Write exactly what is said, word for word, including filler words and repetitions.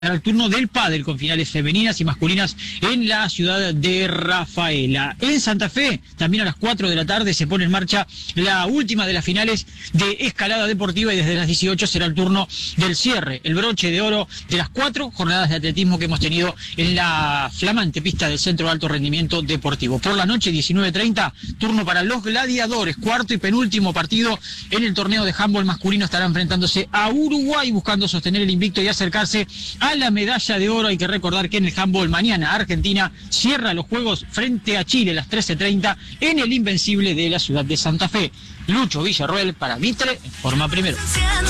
al turno del pádel con finales femeninas y masculinas en la ciudad de Rafaela. En Santa Fe, también a las cuatro de la tarde, se pone en marcha la última de las finales de escalada deportiva y desde las dieciocho será el turno del cierre, el broche de oro de las cuatro jornadas de atletismo que hemos tenido en la flamante pista del Centro de Alto Rendimiento Deportivo. Por la noche, diecinueve treinta, turno para los gladiadores, cuarto y penúltimo partido en el torneo de handball masculino, estará enfrentándose a Uruguay buscando sostener el invicto y acercarse a la medalla de oro. Hay que recordar que en el handball mañana Argentina cierra los juegos frente a Chile a las trece treinta en el Invencible de la ciudad de Santa Fe. Lucho Villarroel para Mitre, en Forma Primero.